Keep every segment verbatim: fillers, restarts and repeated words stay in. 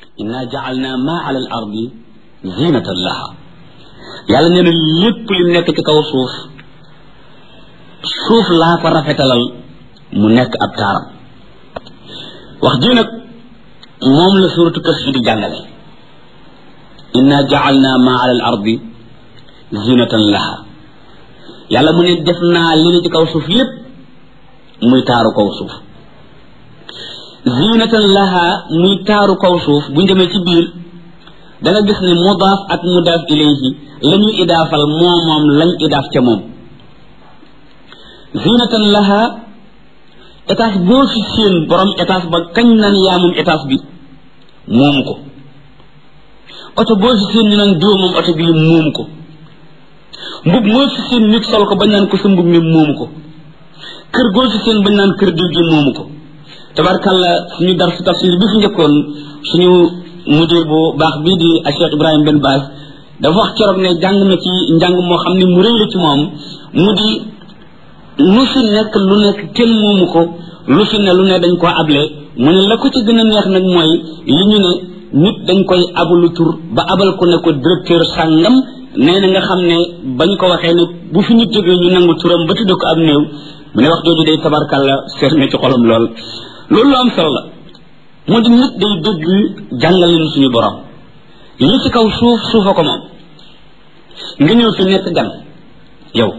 inna ja'alna ma ala al ardi zinatan laha yàlla nee na lépp li nekk ci kaw suuf suuf laa ko rafetalal mu nekk ab taaram wax ji nag moom la suratu Kahf di jàngale inna ja'alna ma ala al ardi zinatan laha yàlla mu ne def naa li ne ci kaw suuf lépp muy taaru kaw suuf zinatan laha muy taaru kaw suuf bu njëmee ci biir da nga gis ne mudaaf ak mudaaf ilayhi la ñuy idaafal moo moom lañ idaaf ca moom zinatan laha étage boo fi seen borom étage ba kañ naan yaa moom étage bi moomu ko oto boo fi seen ñu naan diw moom oto bi moomu ko mbub moo fi seen nit sol ko bañ naan ko sa mbub mi moomu ko kër goo fi seen bañ naan kër diw gi moomu ko tabarkalla suñu dar su tafsir bi fi njëkkoon suñu mudir bu baax bii di Cheikh Ibrahim Ben Baaz dafa wax keroog ne jàng na ci njàng moo xam ne mu rëy la ci moom mu di lu fi nekk lu nekk kenn moomu ko lu fi ne lu ne dañ koo able mu ne la ko ci gën a neex nag mooy li ñu ne nit dañ koy abalu tur ba abal ko ne ko directeur sàngam nee na nga xam ne bañ ko waxee ne bu fi nit jógee ñu nangu turam ba tudde ko ab néew mu ne wax jooju day tabarkalla seet na ci xolam lool loolu lu am solo la moo di nit day dégg jàngal leen suñu borom li ci kaw suuf suufa ko moom nga ñëw fi nekk gan yow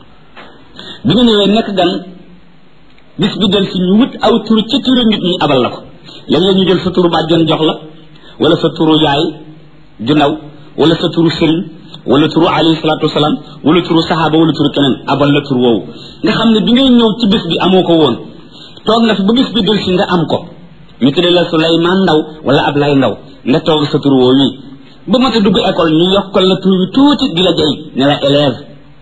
bi nga ñëwee nekk gan bis bi del si ñu wut aw tur ci turu nit ñi abal la ko léeg-léeg ñu jël sa turu bàjjen jox la wala sa turu yaay ju ndaw wala sa turu sëriñ wala turu alayhi salaatu wasalaam wala turu saxaaba wala turu keneen abal la tur woowu nga xam ne bi ngay ñëw ci bis bi amoo ko woon toog na fi ba bis bi del si nga am ko ñu tuddee la Suleymaan Ndaw wala Ablay Ndaw nga toog sa tur woowu yi ba mata dugg école ñu yokkal la tur bi tuuti di la jay ne la élève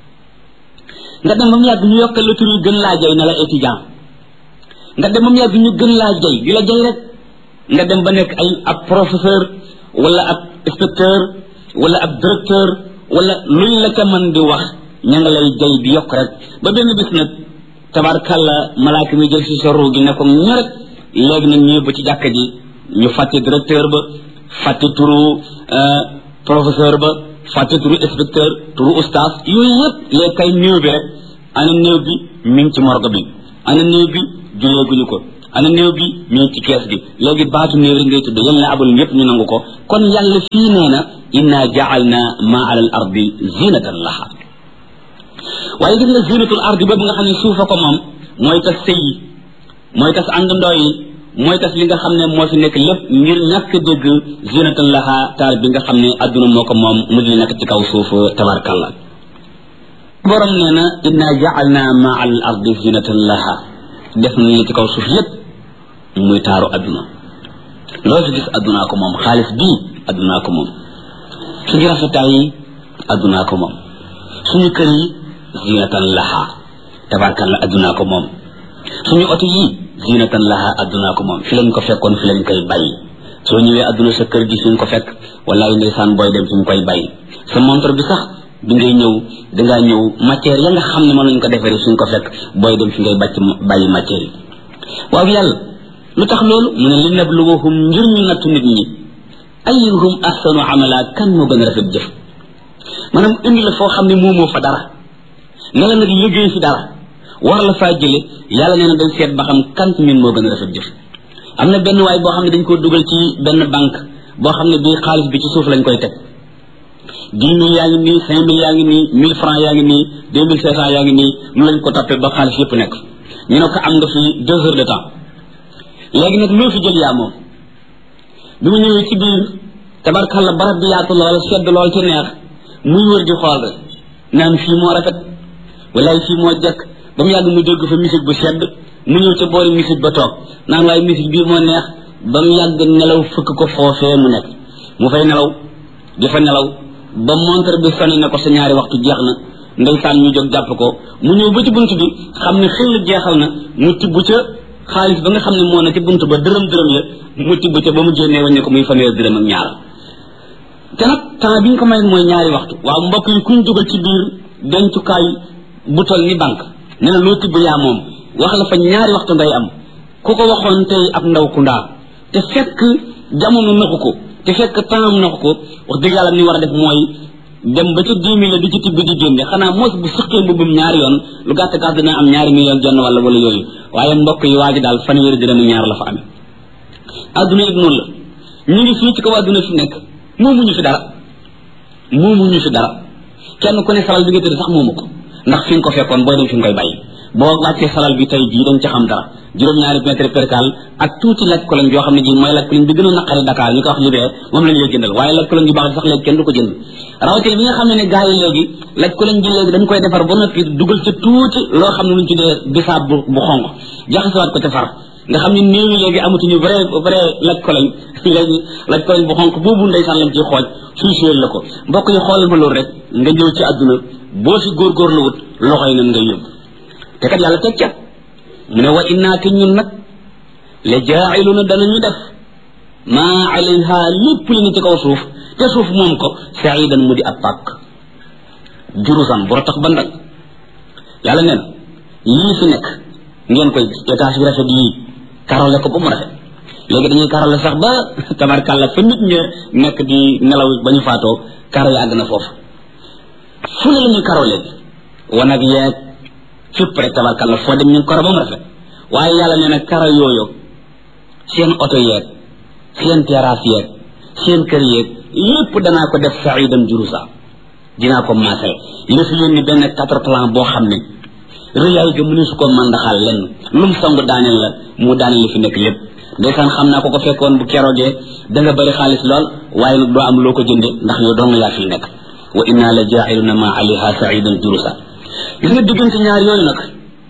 nga dem ba mu yàgg ñu yokkal la tur yi gën laa jay ne la étudiant nga dem ba mu yàgg ñu gën laa jay di la jay rek nga dem ba nekk ay ab professeur wala ab inspecteur wala ab directeur wala luñ la ca mën di wax ña nga lay jay di yokk rek ba benn bis nag tabarkalla malaaka mi jël si sa ruu gi ne ko ñoret léegi nag ñu ba ci jàkka ji ñu fàtte directeur ba fàtte turu professeur ba fàtte turu inspecteur turu ustaas yooyu yëpp léegi kay néew bi rek ana néew bi mi ngi ci morgue bi ana néew bi juleeguñu ko ana néew bi mi ngi ci kees gi léegi baatu néew rek ngay tudd yal na abal ñëpp ñu nangu ko kon yàlla fii nee na inna ja'alna ma ala al ardi zinatan laha waaye gis nga zinatul ardi boobu nga xam ne suufa ko moom mooy tas sëy yi mooy tas àndandoo yi mooy tas li nga xam ne moo fi nekk lépp ngir ñàkk dégg zinatan laha taal bi nga xam ne adduna moo ko moom mu di nekk ci kaw suuf tabarkalla borom nee na inna ja'alna ma ala al ardi zinatan laha def nañ li ci kaw suuf yépp muy taaru adduna loo fi gis addunaa ko moom xaalis bii addunaa ko moom suñu rafetaay yi addunaa ko moom suñu kër yi zinatan laha tabarkalla addunaa ko moom suñu oto yi zinatan laha addunaa ko moom fi lañ ko fekkoon fi lañ koy bàyyi soo ñëwee adduna sa kër gi fi nga ko fekk wallaay ndeysaan booy dem fi nga koy bàyyi sa montre bi sax bi ngay ñëw dangaa ñëw matière ya nga xam ne mën nañ ko defaree fi nga ko fekk booy dem fi ngay bàcc bàyyi matière yi waaw yàlla lu tax loolu mu ne li nabluwahum ngir ñu nattu nit ñi ayyuhum ahsanu amala kan moo gën a rafet jëf maanaam indi la foo xam ne moomoo fa dara ne la nag liggéey fi dara war la faa jële yàlla nee na dañ seet ba xam kan ñun moo gën a rafet jëf am na benn waay boo xam ne dañ koo dugal ci benn banque boo xam ne bii xaalis bi ci suuf lañ koy teg dix mille yaa ngi nii cinq mille yaa ngi nii mille francs yaa ngi nii deux mille cinq cents yaa ngi nii lu lañ ko toppee ba xaalis yëpp nekk ñu ne ko am nga fi deux heures de temps léegi nag loo fi jël yaa moom bi mu ñëwee ci biir tabarkalla barab bi yaatu lool sedd lool ci neex muy wër di xool rek naan fii moo rafet walaay fii moo jekk ba mu yàgg mu dégg fa musique bu sedd mu ñëw ca boori musique ba toog naan waaye musique bii moo neex ba mu yàgg nelaw fëkk ko foofee mu nekk mu fay nelaw di fa nelaw ba montre bi sonni na ko sa ñaari waxtu jeex na ndeysaan ñu jóg jàpp ko mu ñëw ba ci bunt bi xam ne xel jeexal na mu tibb ca xaalis ba nga xam ne moo na ci bunt ba dërëm dërëm ya mu tibb ca ba mu génnee waññe ko muy fanweer dërëm ak ñaar te nag temps bi ñu ko may mooy ñaari waxtu waaw mbokk yi kuñ dugal ci biir dencukaay bu tol ni banque ne la loo tibb yaa moom wax la fa ñaari waxtu ngay am ku ko waxoon tey ab ndaw ku ndaa te fekk jamono naxu ko te fekk temps na ko wax dëgg yàlla ni war a def mooy dem ba ca dix mille di ci tibb di génne xanaa mos bu sëqee mbubbum ñaari yoon lu gàtt gàtt dina am ñaari million genn wala wala yooyu waaye mbokk yi waa ji daal fanweeri dërëm ñaar la fa amee adduna it noonu la ñu ngi fii ci kaw adduna fi nekk moomuñu fi dara moomuñu fi dara kenn ku ne salal bi nga tëdd sax moomu ko ndax fi nga ko fekkoon booy dem fi nga koy bàyyi boo wàccee salal bi tey jii dañ ca xam dara juróom-ñaari mètre percal ak tuuti lekk ko lañ joo xam ne ji mooy lekk ko lañ bi gën a naqari Dakar ñu ko wax libee moom lañ lay jëndal waaye lekk ko lañ ju baax sax léegi kenn du ko jënd rawatina bi nga xam ne ne gars yi léegi lekk ko lañ ji léegi dañ koy defar ba noppi dugal ca tuuti loo xam ne luñ tuddee bisaab bu bu xonq jaxasewaat ko ca far nga xam ne néew yi léegi amatuñu vrai vrai lekk ko lañ léegi lekk ko lañ bu xonq boobu ndeysaan lañ ciy xooj fii séer la ko mbokk yi xoolal ma loolu rek nga ñëw ci àdduna boo fi góorgóorlu wut loxo yi nan ngay yóbbu te kat yàlla teg ca mu ne wa innaa te ñun nag la jaa'iluna danañu def maa alayha lépp li ñu ci kaw suuf te suuf moom ko sa'idan mu di ab pàkk jurusan bu tax ba ndag yàlla nee na lii fi nekk ngeen koy gis étage bi rafet yii karole ko ba mu rafet léegi dañuy karole sax ba tabarkàlla fa nit ña nekk di nelaw ba ñu faatoo karo yi àgg na foofu fu ne la ñuy karole wanag yeeg fépp rek tabarkàlla foo dem ñu karo ba mu rafet waaye yàlla nee na karo yooyu seen oto yeeg seen terrasse yeeg seen kër yeeg lépp danaa ko def sa'idan jurusa dinaa ko maasale li fi yónni benn quatre plan boo xam ne rëyaay ga mënu su ko mandaxal lenn lu mu song daaneel la mu daaneel li fi nekk lépp ndeysaan xam naa ko ko fekkoon bu keroogee da nga bëri xaalis lool waaye nag doo am loo ko jënde ndax yow dong yaa fi nekk wa inna la jaa'iluna ma alayha sa'idan jurusa gis nga diggante ñaar yooyu nag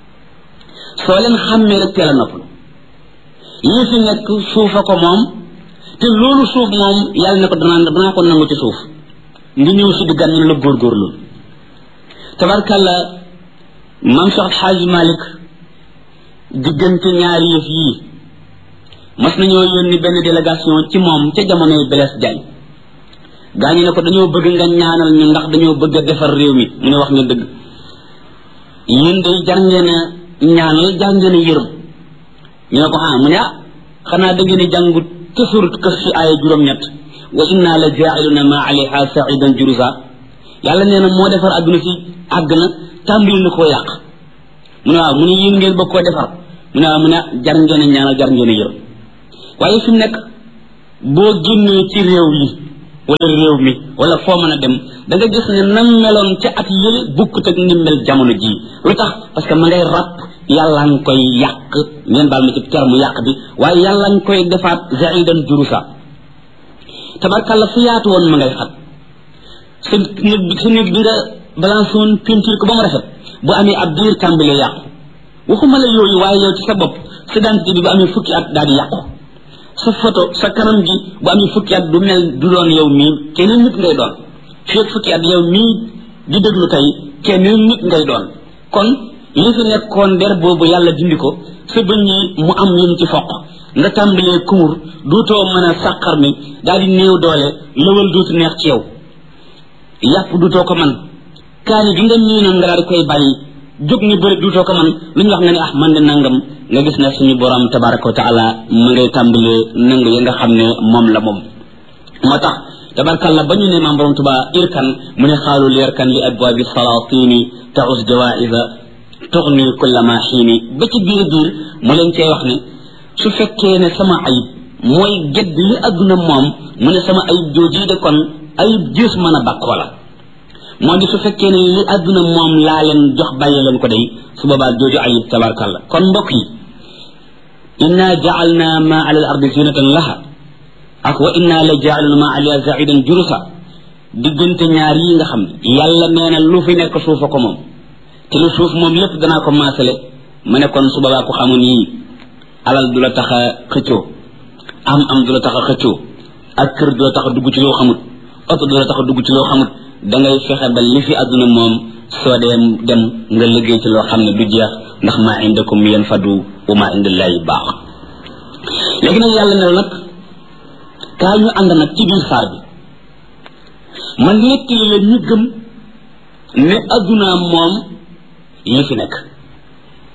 soo leen xàmmee rek teel a noppalu lii fi nekk suufa ko moom te loolu suuf moom yàlla ne ko danaa danaa ko nangu ci suuf nga ñëw si di gan ñu la góorgóorlu tabarkàlla maam Cheikh Alxaaji Malik diggante ñaari yëf yii mas nañoo yónni benn délégation ci moom ca jamonoy Blaise Diagne gaañu ne ko dañoo bëgg nga ñaanal ñu ndax dañoo bëgg a defar réew mi mu ne wax nga dëgg yéen day jar ngeen a ñaanal jar ngeen a yërëm ñu ne ko ah mu ne ah xanaa da ngeen a jàngut te surat Kahf fi aaya juróom-ñett wa inna la jaa'iluna ma alayha sa'idan jurusa yàlla nee na moo defar adduna si àgg na tàmbali na koo yàq mu ne waaw mu ne yéen ngeen bëgg koo defar mu ne waaw mu ne jar ngeen a ñaanal jar ngeen a yërëm waaye fi mu nekk boo génnee ci réew yi wala réew mi wala foo mën a dem da nga gis ne nam meloon ca at yële bukkut ak ni mel jamono jii lu tax parce que ma ngay ràpp yàlla nga koy yàq ngeen baal ma ci terme yàq bi waaye yàlla nga koy defaat za'idan jurusa tabarkàlla fu yaatu woon ma ngay xat sa néeg bi sa néeg bi nga balance woon peinture ko ba mu rafet bu amee ab diir tàmbalee yàqu waxuma la yooyu waaye yow ci sa bopp sa identité bi bu amee fukki at daal di yàqu sa photo sa kanam gi bu amee fukki at du mel du doon yow mii keneen nit ngay doon fii fukki at yow mii di déglu tey keneen nit ngay doon kon li fi nekkoon der boobu yàlla dindi ko sa bëñ yi mu am yum ci foq nga tàmbalee kumur duutoo mën a sàqar mi daal di néew doole lëwal duutu neex ci yow yàpp duutoo ko man kaani gi nga miinoon nga daal di koy bàyyi jóg ñu bëri duutoo ko man lu ñu wax nga ne ah man de nangam nga gis ne suñu borom tabaraka wa taala ma ngay tàmbalee nangu ya nga xam ne moom la moom moo tax tabarkalla ba ñu ne maam borom tuba irkan mu ne xaalu li irkan li abwaabi salatini taus jawaisa tuxni kulla ma xiini ba ci biir biir mu leen cee wax ne su fekkee ne sama ayib mooy gedd li adduna moom mu ne sama ayib jooji de kon ayib jës mën a bàkkoo la moo di su fekkee ne li adduna moom laa leen jox bàyyi leen ko day su boobaa jooju ayib tabarkalla kon mbokk yi inna ja'alna ma ala al ardi zinatan laha ak wa inna la ja'alna ma ala za'idan jurusa diggante ñaar yi nga xam ne yàlla nee na lu fi nekk suufa ko moom te lu suuf moom lépp danaa ko maasale ma ne kon su boobaa ko xamoon yii alal du la tax a xëccoo am am du la tax a xëccoo ak kër du la tax a dugg ci loo xamut oto du la tax a dugg ci loo xamut da ngay fexe ba li fi àdduna moom soo dee dem nga liggéey ci loo xam ne du jeex ndax maa indakum yanfadu wa maa indallahi baax léegi nag yàlla ne nag kaa ñu ànd nag ci biir saar bi man nettali leen ñu gëm ne àdduna moom li fi nekk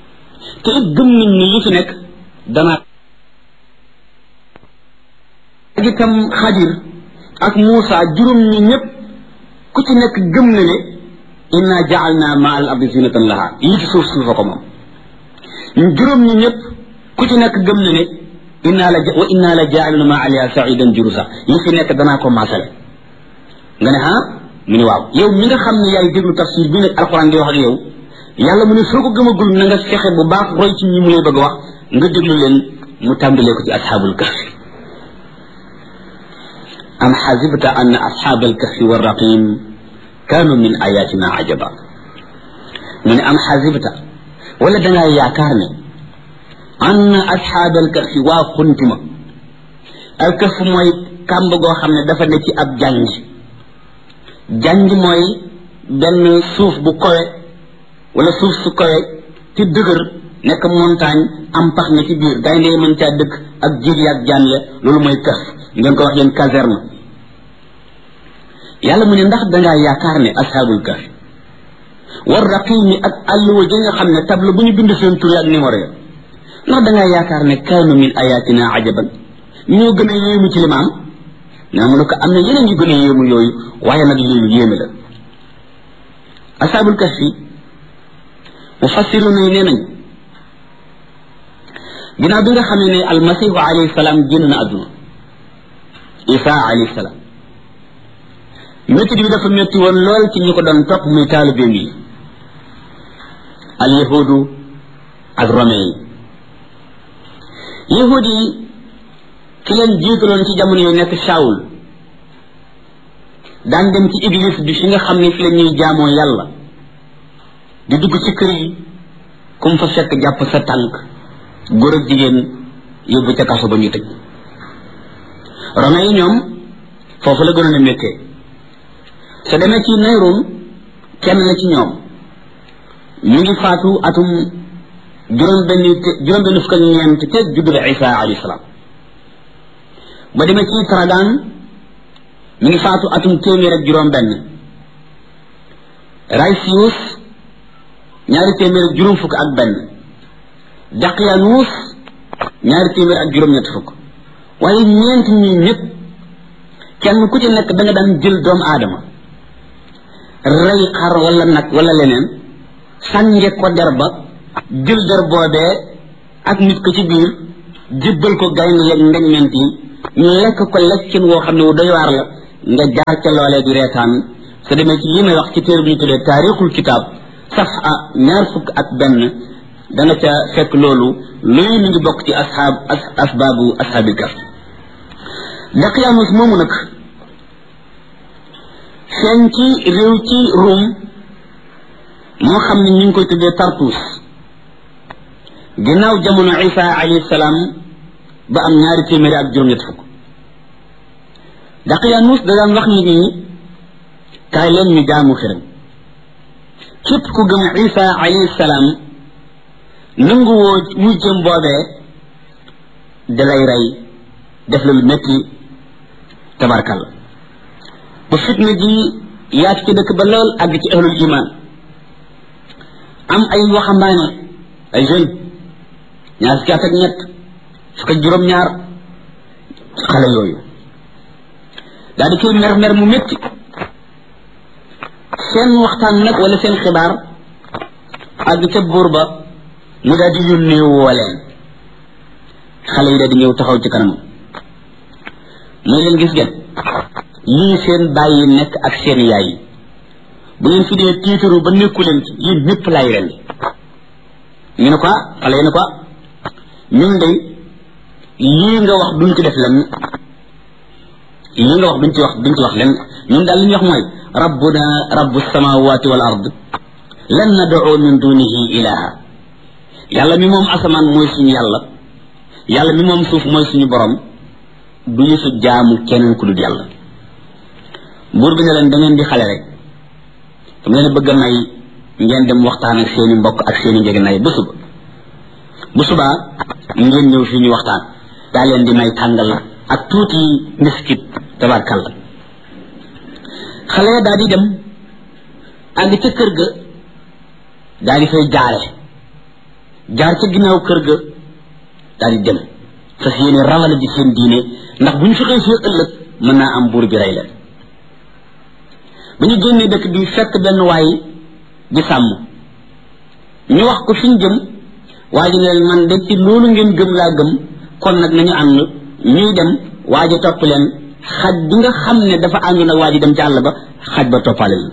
te it gëm nañ ne li fi nekk danaa ak itam Xadir ak Muusa juróom ñi ñëpp ku ci nekk gëm na ne inna ja'alna ma al ardi zinatan laha yi ci suuf suufa ko moom juróom ñi ñëpp ku ci nekk gëm na ne inna la wa inna la ja'alna ma aliha sa'idan jurusa yi fi nekk danaa ko maasale nga ne ah mu ne waaw yow mi nga xam ne yaay déglu tafsir bi nag alxuraan di wax ak yow yàlla mu ne soo ko gëmagul na nga fexe bu baax roy ci ñi mu lay bëgg wax nga déglu leen mu tàmbalee ko ci asxaabul kahfi am xasibta anna asxaabal kahfi wa raqim kaanu min ayatina ajaba mu ne am xasibta wala dangaa yaakaar ne anna asxaabal kahfi waa xuntima al kahf mooy kàmb goo xam ne dafa ne ci ab janj janj mooy benn suuf bu kowe wala suuf su kowe ci dëgër nekk montagne am pax na ci biir gaynde yi mën caa dëkk ak jiir yaag jaan ya loolu mooy kahf ngeen ko wax yéen caserne yàlla mu ne ndax dangaa yaakaar ne asxaabul kahf war raqimi ak àlluwa ji nga xam ne table bu ñu bind seen tur ak numéro ya ndax dangaa yaakaar ne kaanu min ayatina ajaban ñoo gën a yéemu ci limaam naa mu ne ko am na yeneen yu gën a yéemu yooyu waaye nag lii lu yéeme la asxaabul kahf yi mufassiruna yi nee nañ ginnaaw bi nga xam ne almasihu alayhi salaam génn na àdduna isa alayhi salaam métti bi dafa métti woon lool ci ñi ko doon topp muy taalibeem yi al yahudu ak romain yi yahud yi ki leen jiitaloon ci jamono yu nekk Saawul daan dem ci église bi fi nga xam ne fi la ñuy jaamoo yàlla di dugg ci kër yi kum fa fekk jàpp sa tànk góor ak jigéen yóbbu ca kaso ba ñu tëj romain yi ñoom foofu la gënoon a méttee sa demee ci Nayron kenn la ci ñoom ñu ngi faatu atum juróom benn juróom benn fukk ak ñeent te juddu la Isa alayhi salaam ba demee ci Tradan ñu ngi faatu atum téeméer ak juróom benn Raysius ñaari téeméer ak juróom fukk ak benn Daqiyanus ñaari téeméer ak juróom ñett fukk waaye ñeent ñi ñëpp kenn ku ci nekk da nga daan jël doomu aadama rey xar wala nag wala leneen sànge ko der ba jël der boobee ak nit ko ci biir jébbal ko gaynde yeeg ndegment yi ñu lekk ko lekkin woo xam ne wu doy waar la nga jaar ca loolee di reetaan sa demee ci lii may wax ci téere bi ñu tuddee taarixul kitaab safa ñaar fukk ak benn dana ca fekk loolu luy mi ngi bokk ci asxaab asbaabu asxaabil kahf Daqiyanus moomu nag feeñ ci réew ci Rum moo xam ne ñu ngi koy tuddee Tartus ginnaaw jamono Isa alayhi salaam ba am ñaari téeméeri ak juróom-ñett fukk Daqiyanus da daan wax nit ñi kaay leen ñu jaamu xiram képp ku gëm Isa alayhi salaam nangu woo muy jëm boobee dalay rey def la lu métti tabarkalla ba fitna ji yaatu ci dëkk ba lool àgg ci ahlul iman am ay waxambaane ay jeune ñaar fukki at ak ñett fukk ak juróom-ñaar xale yooyu daal di koy mer mer mu métti seen waxtaan nag wala seen xibaar àgg ca buur ba mu daal di yónnee woo leen xale yi daal di ñëw taxaw ci kanam muy leen gis ngeen lii seen bàyyi nekk ak seen yaay yi bu ngeen fi dee tiitaru ba nekku leen ci yéen ñëpp lay rendi ñu ne ko xale yi ne ko ñun de lii nga wax duñ ci def lenn lii nga wax duñ ci wax duñ ci wax lenn ñun daal li ñu wax mooy rabbuna rabbu samawati wal ard lan nad'u min dunihi ilaha yàlla mi moom asamaan mooy suñu yàlla yàlla mi moom suuf mooy suñu borom duñu fi jaamu keneen ku dul yàlla buur bi ne leen da ngeen di xale rek dama leen bëgg a may ngeen dem waxtaan ak seeni mbokk ak seeni njëginaay ba suba bu subaa ngeen ñëw fii ñu waxtaan daa leen di may tàngal ak tuuti miskit tabarkalla xale daa di dem àgg ca kër ga daa di fay jaare jaar ca ginnaaw kër ga daa di dem fas yéene rawale ji seen diine ndax bu ñu fi xëy see ëllëg mën naa am buur bi rey leen ba ñu génnee dëkk bi fekk benn waay di sàmm ñu wax ko fi ñu jëm waa ji ne leen man de ci loolu ngeen gëm laa gëm kon nag nañu ànd ñuy dem waa ji topp leen xaj bi nga xam ne dafa àndu nag waa ji dem ci àll ba xaj ba toppale leen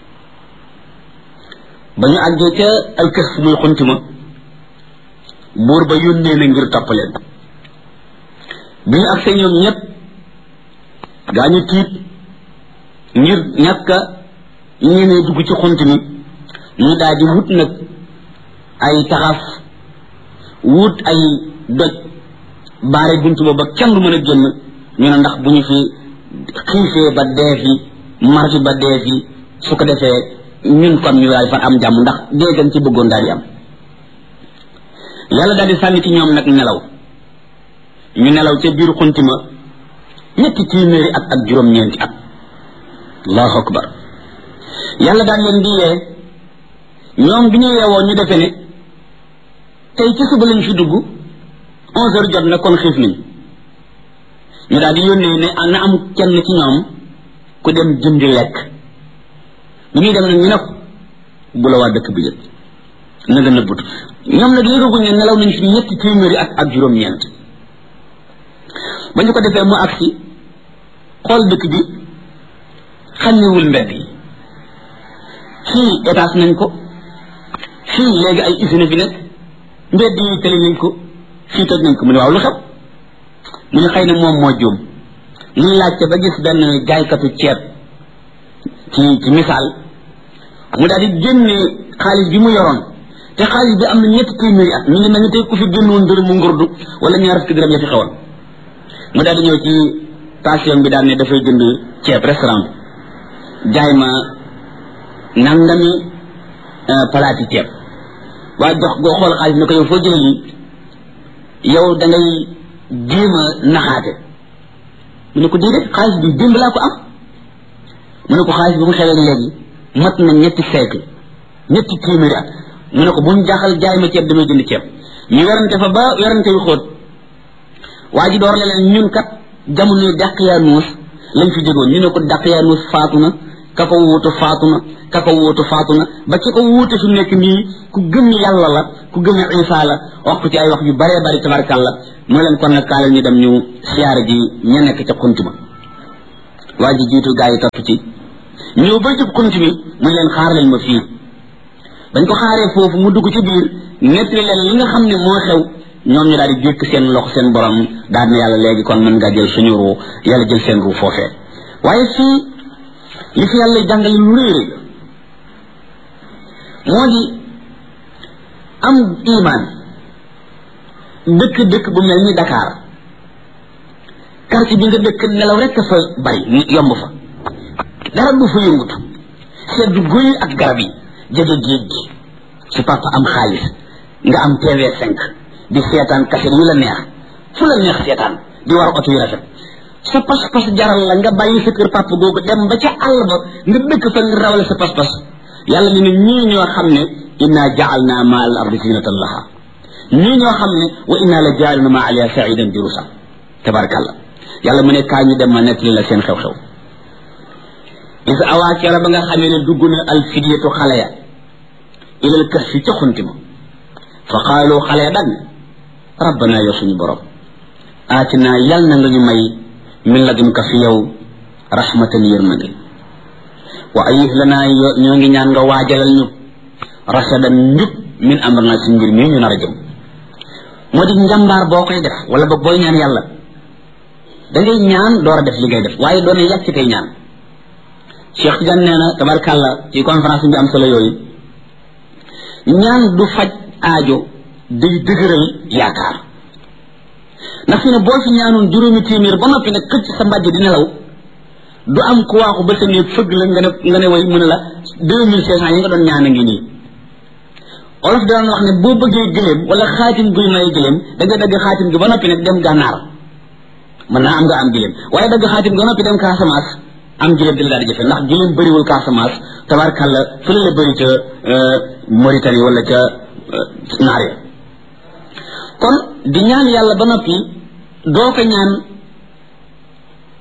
ba ñu àggee ca alkës muy xunti ma buur ba yónnee na ngir topp leen bi ñu agsee ñoom ñëpp gaa ñu tiit ngir ñàkk a ñemee dugg ci xunt mi ñu daal di wut nag ay taxaf wut ay doj baare buntu ba ba kenn du mën a génn ñu ne ndax bu ñu fi xiifee ba dee fi mar fi ba dee fi su ko defee ñun kon ñu daal fa am jàmm ndax dee gën ci bëggoon daal di am yàlla daal di sànni ci ñoom nag nelaw ñu nelaw ca biir xunti ma ñetti téeméeri at ak juróom-ñeenti at allahu akbar yàlla daal leen di yee ñoom bi ñu yeewoo ñu defe ne tey ci suba lañ fi dugg onze heures jot na kon xiif nañ ñu daal di yónnee ne na am kenn ci ñoom ku dem jëndi lekk bi ñuy dem nag ñu ne ko bu la waa dëkk bi jët na nga nëbbut ñoom nag yëgaguñ ne nelaw nañ fi ñetti téeméeri at ak juróom-ñeent ba ñu ko defee mu agsi xool dëkk bi xàmmewul mbedd yi fii étage nañ ko fii léegi ay usine fi nekk mbedd yi tëli nañ ko fii toj nañ ko mu ne waaw lu xew mu ne xëy na moom moo juum ñu laajte ba gis benn jaaykatu ceeb ci ci misaal mu daal di génne xaalis bi mu yoroon te xaalis bi am na ñetti téeméeri at mi ngi mel ni tey ku fi génnoon dërëm mu ngurdu wala ñaar fukki dërëm ya fi xewoon mu daal di ñëw ci station bi daal ne dafay jënd ceeb restaurant jaay ma nangami palaati ceeb waaye jox goo xool xaalis ne ko yow foo jëlee lii yow da ngay jéem a naxaate mu ne ko déedéet xaalis bi démb laa ko am mu ne ko xaalis bi mu xewee léegi mat na ñetti siècle ñetti téeméeri at mu ne ko bu ñu jaaxal jaay ma ceeb damay jënd ceeb ñu werante fa ba werante yu xóot waa ji door la leen ñun kat jamono Daqyaanus lañ fi jógoon ñu ne ko Daqyaanus faatu na ka ko wuutu faatu na ka ko wuutu faatu na ba ci ko wuute fi mu nekk nii ku gëm yàlla la ku gëm Isa la wax ko ci ay wax yu baree bari tabarkàlla mu leen kon nag kaale ñu dem ñu siyaare ji ña nekk ca xunt ma waa ji jiitu gaa yi topp ci ñëw ba jub xunt mi mu leen xaar leen ma fii dañ ko xaaree foofu mu dugg ci biir nettali leen li nga xam ne moo xew ñoom ñu daal di jékk seen loxo seen borom daal ne yàlla léegi kon mën nga jël suñu ruu yàlla jël seen ruu foofee waaye fii li fi yàlla jàngale lu réy réy moo di am iman dëkk dëkk bu mel ni Dakar quartier bi nga dëkk nelaw rek fa bari yomb fa dara du fa yëngutu seddu guy ak garab yi jege géej gi su papa am xaalis nga am T V cinq di seetaan kaset yu la neex fu la neex seetaan di war oto yu rafet sa pas-pas jaral la nga bàyyi sa kër papa googu dem ba ca àll ba nga dëkk fa nga rawale sa pas-pas yàlla ne ne ñii ñoo xam ne inna ja'alna ma al ardi zinatan laha ñii ñoo xam ne wa inna la ja'alna ma aliha sa'idan jurusa tabarakallah yàlla mu ne kaa ñu dem ma nettali la seen xew-xew is awaa kera ba nga xamee ne dugg na al fidyatu xale ya ilal kahfi ca xunti ma fa qaalu xale ya dag rabbana yow suñu borom aatina yal na nga ñu may min ladunka fi yow rahmatan yërmande wa ayih lana ñoo ngi ñaan nga waajalal ñu rasadan njub min amrina si mbir mii ñu nar a jëm moo di njàmbaar boo koy def wala boog booy ñaan yàlla da ngay ñaan door a def li ngay def waaye doone yàcc tey ñaan Cheikh Tidiane nee na tabarkàlla ci conférence bi am solo yooyu ñaan du faj aajo day dëgëral yaakaar ndax fi ne boo fi ñaanoon juróomi téeméer ba noppi nag xëcc sa mbàjj di nelaw du am ku waaxu ba sa néeg fëgg la nga ne nga ne way mu ne la deux mille cinq cent yi nga doon ñaan a ngi nii olof daan wax ne boo bëggee gëléem wala xaatim guy may gëléem da nga dagg xaatim gi ba noppi nag dem gànnaar mën naa am nga am gëléem waaye dagg xaatim gi ba noppi dem Casamance am gëléem dina daal di jafe ndax gëléem bëriwul Casamance tabarkàlla fële la bëri ca Mauritanie wala ca naar ya kon di ñaan yàlla ba noppi doo ko ñaan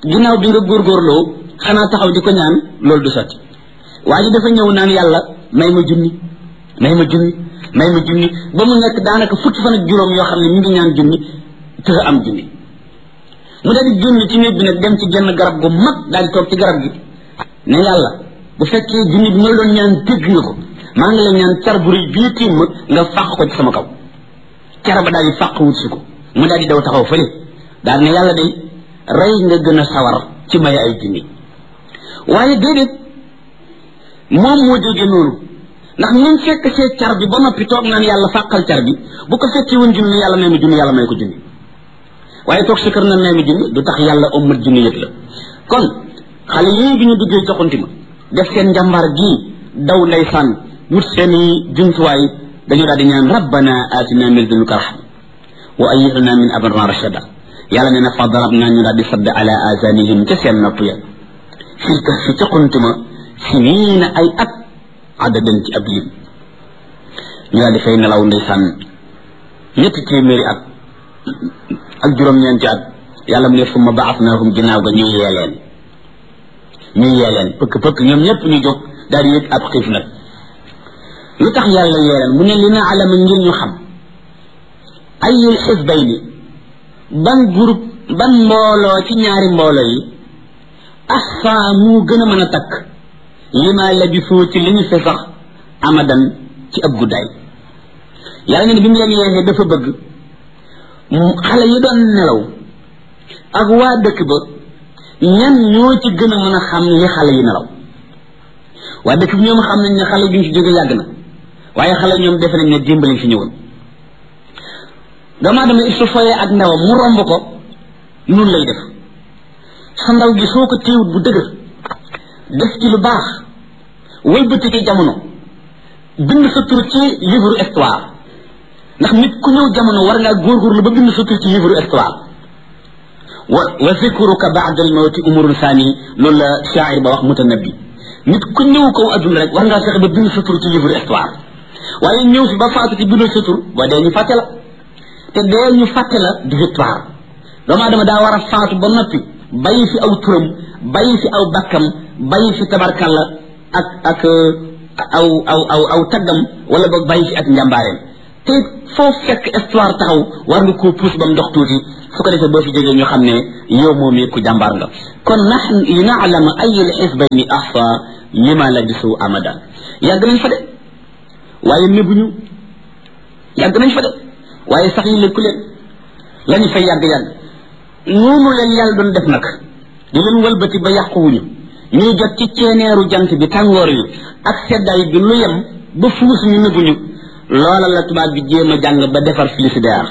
ginnaaw bi nga góorgóorloo xanaa taxaw di ko ñaan loolu du sotti waa ji dafa ñëw naan yàlla may ma junni may ma junni may ma junni ba mu nekk daanaka fukki fan ak juróom yoo xam ne ñu ngi ñaan junni te am junni mu daal di junni ci néeg bi nag dem ci genn garab gu mag daal di toog ci garab gi ne yàlla bu fekkee junni bi ma la doon ñaan dégg nga ko maa ngi la ñaan car bu rëy bii tiim ma nga fàq ko ci sama kaw car ba daal di fàq wut si ko mu daal di daw taxaw fële daal ne yàlla day rey nga gën a sawar ci may ay junni waaye déedéet moom moo jóge noonu ndax ñun fekk see car bi ba noppi toog naan yàlla fàqal car bi bu ko fekkee woon junni yàlla may ma junni yàlla may ko junni waaye toog sa kër na may ma junni du tax yàlla ommat junni yëpp la kon xale yii bi ñu duggee joxanti ma def seen njàmbaar gii daw ndeysaan wut seeni jumtuwaay dañu daal di ñaan rabbana atina min ladunka rahma wa ayyihna min amrina rashada yàlla nee na fa darabna ñu daal di sadd ala azanihim ca seen nopp ya fil kahfi ca xuntuma siniina ay at adadan ci ab lim ñu daal di fay nelaw ndeysaan ñetti téeméeri at ak juróom-ñeenti at yàlla mu ne summa baasnaahum ginnaaw ga ñu yee leen ñu yee leen pëkk pëkk ñoom ñëpp ñu jóg daal di yëg ab xiif nag lu tax yàlla yee leen mu ne li na alama ngir ñu xam ayul xisbayni ban groupe ban mbooloo ci ñaari mbooloo yi ahsa mu gën a mën a takk lima labisoo ci li ñu fi sax amadan ci ab guddaay yàlla ne bi mu leen yeexee dafa bëgg xale yi doon nelaw ak waa dëkk ba ñan ñoo ci gën a mën a xam li xale yi nelaw waa dëkk bi ñoom xam nañ ne xale bi ñu fi jóge yàgg na waaye xale ñoom defe nañ ne dimbali fi ñëwoon doomu dama il su foyee ak ndawam mu romb ko nun lay def sa ndaw gi soo ko téewut bu dëgër def ci lu baax wëlbati ci jamono bind sa tur ci livre histoire ndax nit ku ñëw jamono war ngaa góorgóorlu ba bind sa tur ci livre histoire wa wa zikruka ba'da al-mawti umrun sani loolu la shaa'ir ba wax mutanabbi nit ku ñëw kaw adduna rek war ngaa fexe ba bind sa tur ci livre histoire waaye ñëw fi ba faatu ci bindoo sa tur ba dee ñu fàtte la te dee ñu fàtte la di victoire doomu aadama daa war a faatu ba noppi bàyyi fi aw turam bàyyi fi aw bakkam bàyyi fi tabarkalla ak ak aw aw aw aw taggam wala boog bàyyi fi ak njàmbaareem te foo fekk histoire taxaw war nga koo puus ba mu dox tuuti su ko defee boo fi jógee ñu xam ne yow moom it ku jàmbaar nga kon nax li naalama ayul xisbayni ahsa lima labisu amada yàgg nañ fa de waaye nëbbuñu yàgg nañ fa de waaye sax yi lekku leen lañu fay yàgg-yàgg noonu leen yàlla doon def nag di leen wëlbati ba yàquwuñu ñuy jot ci ceeneeru jant bi tàngoor yi ak seddaay bi lu yem ba fuus ñu nëbbuñu loola la tubaab bi jéem a jàng ba defar frigidaire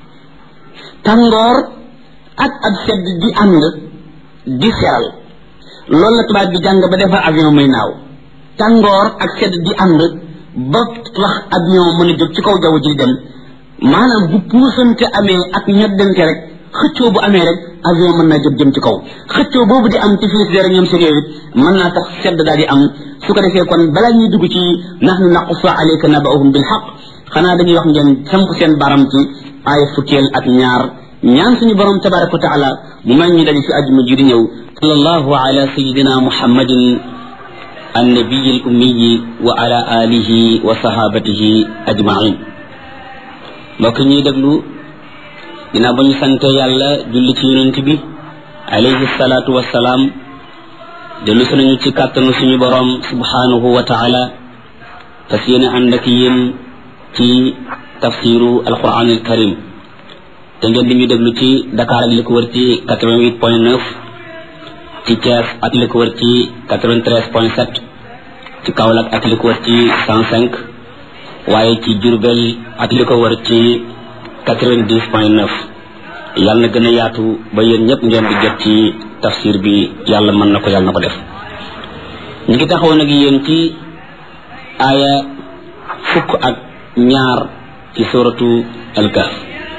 tàngoor ak ab sedd di ànd di seral loolu la tubaab bi jàng ba defar avion muy naaw tàngoor ak sedd di ànd ba wax avion mën a jóg ci kaw jaww ji dem maanaam bu puusante amee ak ñoddante rek xëccoo bu amee rek avion mën naa jóg jëm ci kaw xëccoo boobu di am ci frigidaire ñoom seen yooyu mën naa tax sedd daal di am su ko defee kon balaa ñuy dugg ci nahnu naqussu alayka naba'ahum bil haqq xanaa dañuy wax ngeen samp seen baram ci aaya fukkeel ak ñaar ñaan suñu borom tabaraka wa taala mu may ñu daje ci àjjuma ji di ñëw sallallahu ala sayidina muhammadin annabiy al ummi wa ala alihi wa sahabatihi ajma'in mbokk ñuy déglu ginnaaw ba ñu sante yàlla julli ci yonent bi alayhi salaatu wassalaam dellu si nañu ci kàttanu suñu borom subhanahu wa taala fas yéene ànd ak yéen ci tafsiru alquran al karim te ngeen di ñu déglu ci Dakar ak li ko wër ci quatre-vingt-huit point neuf ci Thiès ak li ko wër ci quatre-vingt-treize point sept ci Kaolack ak li ko wër ci cent cinq waaye ci Diourbel ak li ko wër ci quatre-vingt-dix point neuf yàlla na gën a yaatu ba yéen ñëpp ngeen di jot ci tafsir bi yàlla mën na ko yàlla na ko def ñu ngi taxaw nag yéen ci aaya fukk ak ñaar ci suratu al-Kahf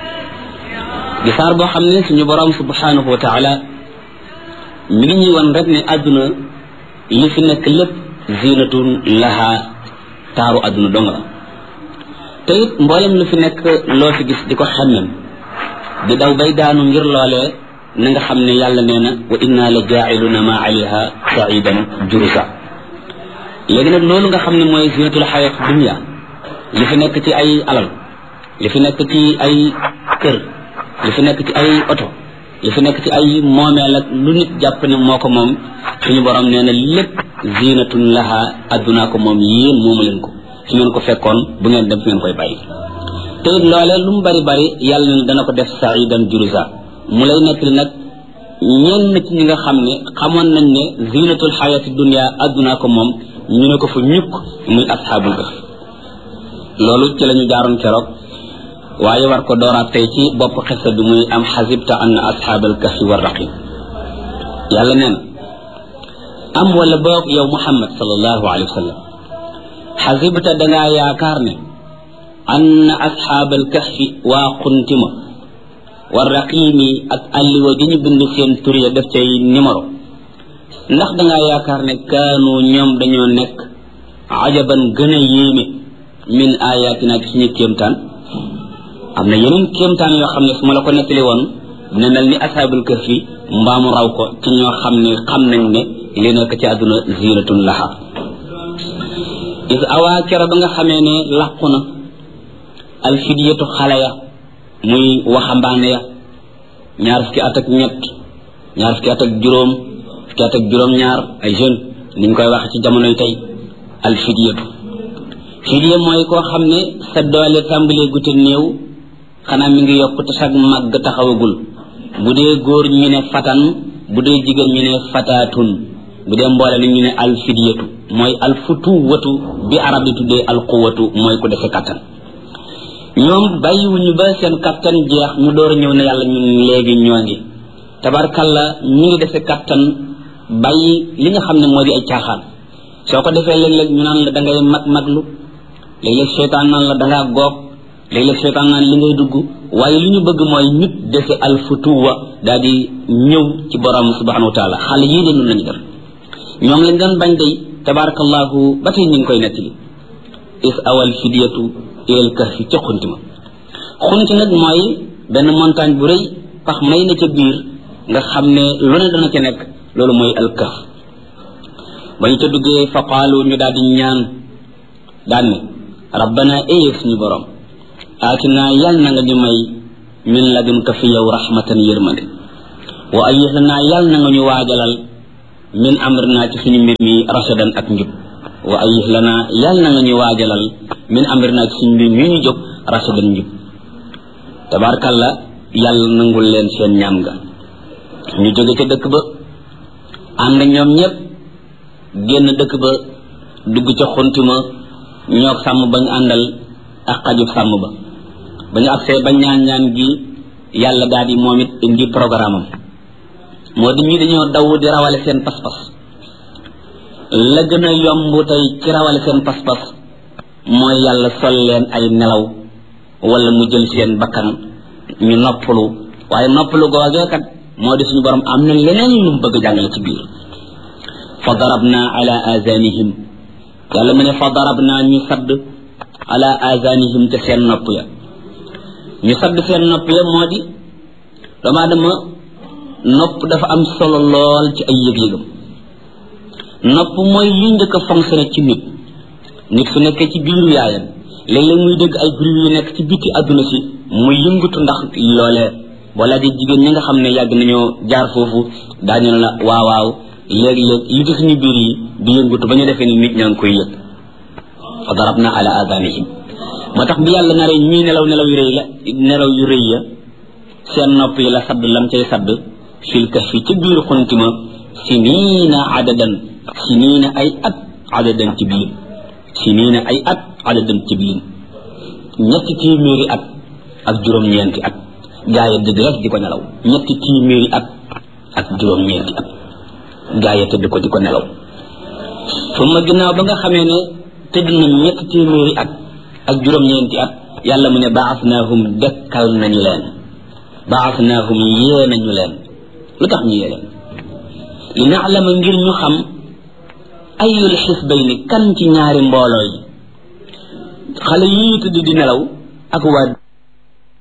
di saar boo xam ne suñu borom subhanahu wa taala mi ngi ñuy wan rek ne àdduna li fi nekk lépp zinatun laha taaru àdduna dong la te it mboolem lu fi nekk loo fi gis di ko xemmem di daw bay daanu ngir loolee na nga xam ne yàlla nee na wa inna la jaa'iluna ma alayha sa'idan jurusa léegi nag loolu nga xam ne mooy zinatul hayat dunya li fi nekk ci ay alal li fi nekk ci ay kër li fi nekk ci ay oto li fi nekk ci ay moomeel ak lu nit jàpp ne moo ko moom suñu borom nee na lépp zinatun laha addunaa ko moom yéen moomu leen ko su ngeen ko fekkoon bu ngeen dem fu ngeen koy bàyyi te it loolee lu mu bari bari yàlla ne dana ko def sa'idan jurusa mu lay nekk li nag ñenn ci ñi nga xam ne xamoon nañ ne zinatul hayati dunya addunaa ko moom ñu ne ko fa ñukk muy asxaabul kahf loolu ci la ñu jaaroon keroog waaye war ko dooraat tey ci bopp xisa bi muy am xasibta anna asxaabal kahfi war raqib yàlla nee na am wala boog yow muhammad sallallahu alayhi wa sallam xasibta dangaa yaakaar ne anna asxaabal kahfi waa xuntima war raqimi ak alliwa gi ñu bind seen tur ya def cay numéro ndax dangaa yaakaar ne kaanu ñoom dañoo nekk ajaban gën a yéeme min ayatina ci suñu kéemtaan am na yeneen kéemtaan yoo xam ne su ma la ko nettali woon dina mel ni ashaabul kahfi mbaamu raw ko ci ñoo xam ne xam nañ ne li nekk ci àdduna zinatun laha is awaa kero ba nga xamee ne làqu na alfidiyatu xale ya muy waxambaane ya ñaar fukki at ak ñett ñaar fukki at ak juróom fukki at ak juróom ñaar ay jeune ni ñu koy wax ci jamonoy tey alfidiyatu fidiya mooy koo xam ne sa doole tàmbalee gute néew xanaa mi ngi yokk te sag màgg taxawagul bu dee góor ñu ne fatan bu dee jigéen ñu ne fataatun bu dee mboole ni ñu ne alfidiyatu mooy alfutuwatu bi arab di tuddee alquwatu mooy ku defe kattan ñoom bàyyiwuñu ba seen kattan jeex ñu door a ñëw ne yàlla ñun léegi ñoo ngi tabarkalla ñi ngi defe kattan bàyyi li nga xam ne moo di ay caaxaan soo ko defee léeg-léeg ñu naan la da ngay mag maglu léeg-léeg seytaan naan la da ngaa goog léeg-léeg seytaan naan li ngay dugg waaye li ñu bëgg mooy nit defe alfutuwa daal di ñëw ci borom subhanahu wa taala xale yii de nun lañu def ñoom lañ doon bañ day tabarakallahu ba tey ñu ngi koy nettali is awal fidiyatu ilal kahfi ca xunti ma xunti nag mooy benn montagne bu rëy pax may na ca biir nga xam ne lu ne dana ca nekk loolu mooy al kahf ba ñu ca duggee fa qaalu ñu daal di ñaan daan ne rabbana éyëg suñu borom aatina yal na nga ñu may min ladunka fi yow rahmatan yërmande wa ayyihna yal na nga ñu waajalal min amrina ci suñu mbir mi rasadan ak njub wa ayyihna yal na nga ñu waajalal min amrina ci suñu mbir mi ñu jóg rasadan njub tabarkalla yàlla nangul leen seen ñaan nga ñu jóge ca dëkk ba ànd ñoom ñëpp génn dëkk ba dugg ca xuntima ñoog sàmm bañ àndal ak xajub sàmm ba ba ñu agsee ba ñaan ñaan gi yàlla daal di moom it indi programme am moo di ñi dañoo daw di rawale seen pas-pas la gën a yomb tey ci rawale seen pas-pas mooy yàlla sol leen ay nelaw wala mu jël seen bakkan ñu noppalu waaye noppalu googee kat moo di suñu borom am na leneen lu mu bëgg jàngale ci biir fa darabna ala azanihim yàlla mu ne fa darabna ñu sadd ala azanihim te seen nopp ya ñu sadd seen nopp ya moo di doomu aadama nopp dafa am solo lool ci ay yëg-yëgam nopp mooy li njëkk a fonctionné ci nit nit su nekkee ci biiru yaayam léeg-léeg muy dégg ay bruit yu nekk ci biti àdduna si muy yëngatu ndax loolee boo laajee jigéen ñi nga xam ne yàgg nañoo jaar foofu daañu la waaw waaw léeg-léeg li ci suñu biir yi di yëngatu ba ñu defee ni nit ñaa ngi koy yëg fa darabna ala adanihim moo tax bi yàlla naree ñuy nelaw nelaw yu rëy la nelaw yu rëy ya seen nopp yi la sadd lam cay sadd fil kahfi ci biir xuntima siniina adadan siniina ay at adadan ci biir siniina ay at adadan ci biir ñetti téeméeri at ak juróom-ñeenti at gaa yi dëgg rek di ko nelaw ñetti téeméeri at ak juróom-ñeenti at gaa yi tëdd ko di ko nelaw fu ma ginnaaw ba nga xamee ne tëdd nañ ñetti téeméeri at ak juróom-ñeenti at yàlla mu ne baasnaahum dekkal nañu leen baasnaahum yee nañu leen lu tax ñu yee leen li naalama ngir ñu xam ayul xisbayni kan ci ñaari mbooloo yi xale yii tëdd di nelaw ak waa